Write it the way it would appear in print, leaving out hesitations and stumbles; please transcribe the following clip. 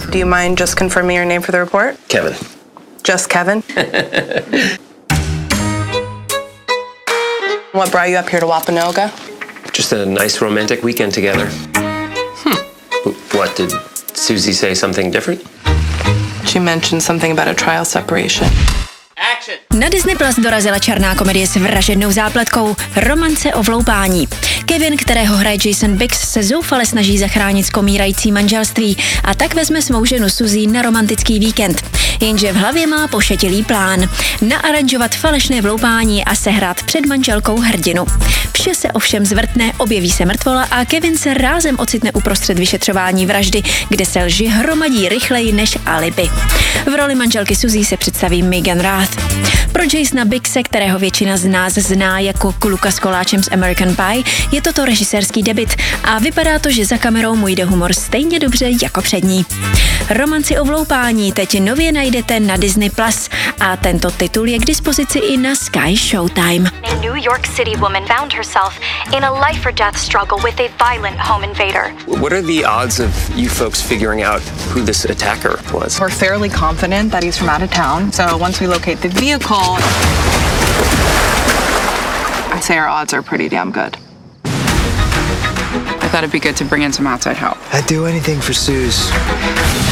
Do you mind just confirming your name for the report? Kevin. Just Kevin? What brought you up here to Wampanoag? Just a nice romantic weekend together. What, did Susie say something different? She mentioned something about a trial separation. Na Disney Plus dorazila černá komedie s vražednou zápletkou Romance o vloupání. Kevin, kterého hraje Jason Biggs, se zoufale snaží zachránit skomírající manželství a tak vezme svou ženu Suzy na romantický víkend. Jenže v hlavě má pošetilý plán. Naaranžovat falešné vloupání a sehrát před manželkou hrdinu. Vše se ovšem zvrtne, objeví se mrtvola a Kevin se rázem ocitne uprostřed vyšetřování vraždy, kde se lži hromadí rychleji než alibi. V roli manželky Suzy se představí Megan Rath. Pro Jasona Biggse, kterého většina z nás zná jako kluka s koláčem z American Pie, je toto režisérský debut a vypadá to, že za kamerou mu jde humor stejně dobře jako před ní. Romanci o vloupání teď nově najdete na Disney Plus a tento titul je k dispozici i na Sky Showtime. A New York City woman found herself in a life or death struggle with a violent home invader. What are the odds of you folks figuring out who this attacker was? We're fairly confident that he's from out of town, so once we locate the vehicle, I'd say our odds are pretty damn good. I thought it'd be good to bring in some outside help. I'd do anything for Suze.